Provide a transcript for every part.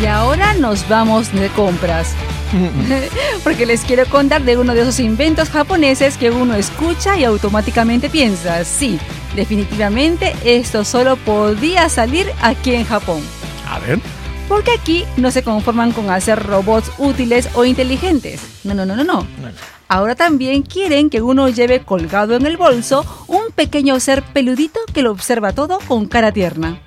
Y ahora nos vamos de compras. Porque les quiero contar de uno de esos inventos japoneses que uno escucha y automáticamente piensa, sí, definitivamente esto solo podía salir aquí en Japón. A ver. Porque aquí no se conforman con hacer robots útiles o inteligentes. No. Ahora también quieren que uno lleve colgado en el bolso un pequeño ser peludito que lo observa todo con cara tierna.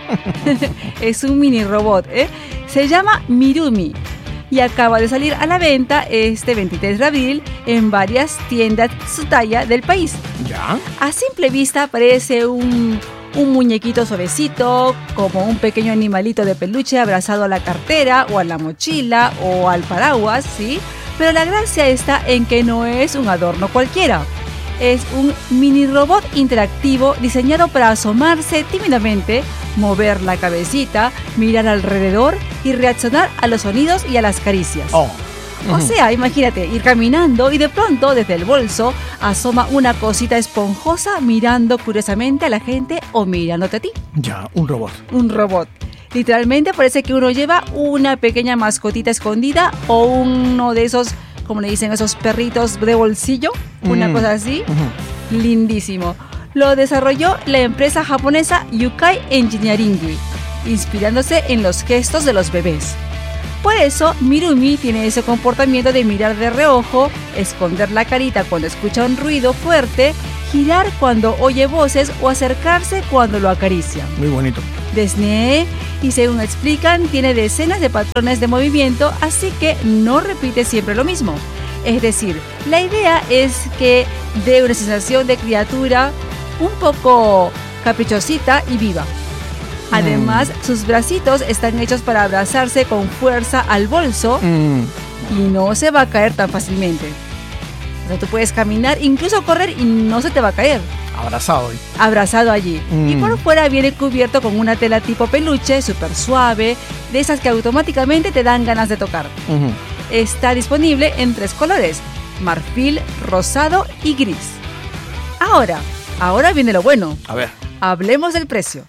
Es un mini robot, Se llama Mirumi y acaba de salir a la venta este 23 de abril en varias tiendas Tsutaya del país. ¿Ya? A simple vista parece un muñequito suavecito, como un pequeño animalito de peluche abrazado a la cartera o a la mochila o al paraguas, ¿sí? Pero la gracia está en que no es un adorno cualquiera. Es un mini robot interactivo diseñado para asomarse tímidamente, mover la cabecita, mirar alrededor y reaccionar a los sonidos y a las caricias. O sea, imagínate, ir caminando y de pronto desde el bolso asoma una cosita esponjosa mirando curiosamente a la gente o mirándote a ti. Ya, un robot. Un robot. Literalmente parece que uno lleva una pequeña mascotita escondida o uno de esos, como le dicen, esos perritos de bolsillo, una cosa así. Lindísimo. Lo desarrolló la empresa japonesa Yukai Engineering, inspirándose en los gestos de los bebés. Por eso, Mirumi tiene ese comportamiento de mirar de reojo, esconder la carita cuando escucha un ruido fuerte, girar cuando oye voces o acercarse cuando lo acarician. Muy bonito. Desnee, y según explican, tiene decenas de patrones de movimiento, así que no repite siempre lo mismo. Es decir, la idea es que dé una sensación de criatura un poco caprichosita y viva. Además, sus bracitos están hechos para abrazarse con fuerza al bolso y no se va a caer tan fácilmente. O sea, tú puedes caminar, incluso correr y no se te va a caer. Abrazado. Abrazado allí. Y por fuera viene cubierto con una tela tipo peluche, súper suave, de esas que automáticamente te dan ganas de tocar. Está disponible en 3 colores: marfil, rosado y gris. Ahora viene lo bueno. A ver. Hablemos del precio.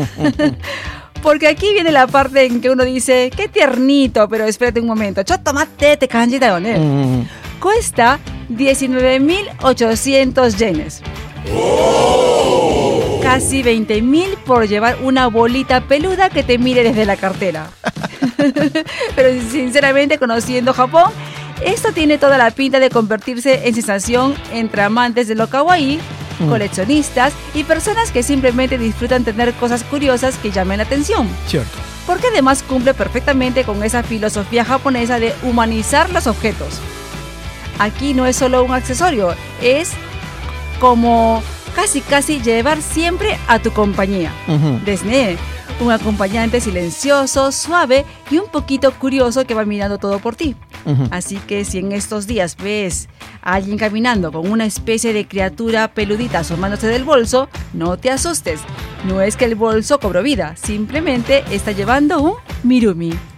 Porque aquí viene la parte en que uno dice, qué tiernito, pero espérate un momento. Chotomate, te kanji da yo ne. Cuesta 19.800 yenes. Casi 20.000 por llevar una bolita peluda que te mire desde la cartera. Pero sinceramente, conociendo Japón, esto tiene toda la pinta de convertirse en sensación entre amantes de lo kawaii, coleccionistas y personas que simplemente disfrutan tener cosas curiosas que llamen la atención. Cierto. Porque además cumple perfectamente con esa filosofía japonesa de humanizar los objetos. Aquí no es solo un accesorio, es como casi llevar siempre a tu compañía. Desne, un acompañante silencioso, suave y un poquito curioso que va mirando todo por ti. Así que si en estos días ves a alguien caminando con una especie de criatura peludita asomándose del bolso, no te asustes. No es que el bolso cobró vida, simplemente está llevando un Mirumi.